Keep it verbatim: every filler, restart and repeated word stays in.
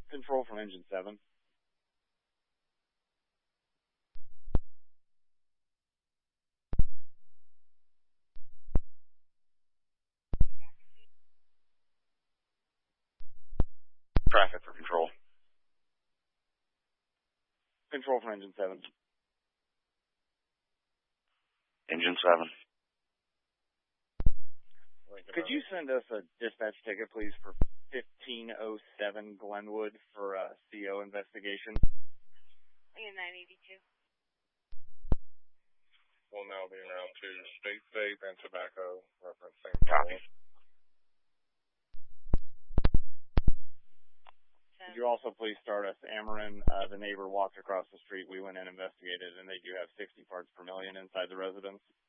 Control from engine seven. Traffic for control. Control from engine seven. Engine seven. Could you send us a dispatch ticket, please, for fifteen oh seven Glenwood for a C O investigation? nine eighty-two. We'll now be around to State Vape and Tobacco, referencing Copy. Could you also please start us? Amarin, uh, the neighbor walked across the street. We went in and investigated, and they do have sixty parts per million inside the residence.